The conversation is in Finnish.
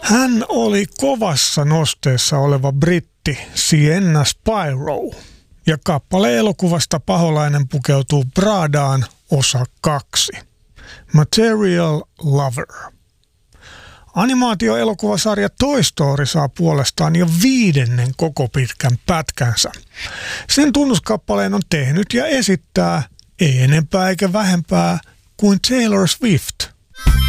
Hän oli kovassa nosteessa oleva britti Sienna Spyro, ja kappale elokuvasta Paholainen pukeutuu Pradaan osa 2. Material Lover. Animaatioelokuvasarja Toy Story saa puolestaan jo 5. koko pitkän pätkänsä. Sen tunnuskappaleen on tehnyt ja esittää ei enempää eikä vähempää kuin Taylor Swift.